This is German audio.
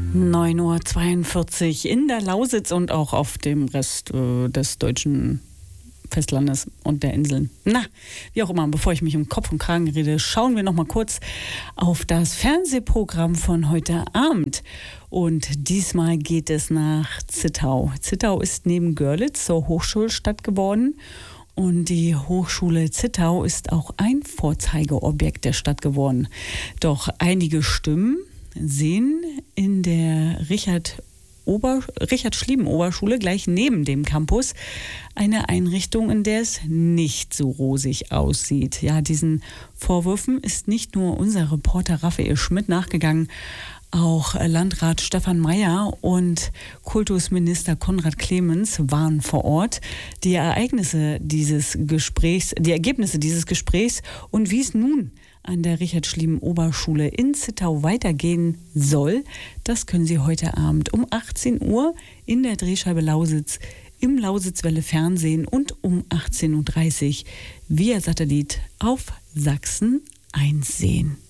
9:42 Uhr in der Lausitz und auch auf dem Rest des deutschen Festlandes und der Inseln. Na, wie auch immer, bevor ich mich um Kopf und Kragen rede, schauen wir noch mal kurz auf das Fernsehprogramm von heute Abend. Und diesmal geht es nach Zittau. Zittau ist neben Görlitz zur Hochschulstadt geworden. Und die Hochschule Zittau ist auch ein Vorzeigeobjekt der Stadt geworden. Doch einige Stimmen sehen in der Richard-Schlieben-Oberschule gleich neben dem Campus eine Einrichtung, in der es nicht so rosig aussieht. Ja, diesen Vorwürfen ist nicht nur unser Reporter Raphael Schmidt nachgegangen, auch Landrat Stefan Meyer und Kultusminister Konrad Clemens waren vor Ort. Die Ergebnisse dieses Gesprächs und wie es nun an der Richard-Schlieben-Oberschule in Zittau weitergehen soll, das können Sie heute Abend um 18 Uhr in der Drehscheibe Lausitz im Lausitzwelle Fernsehen und um 18:30 Uhr via Satellit auf Sachsen 1 sehen.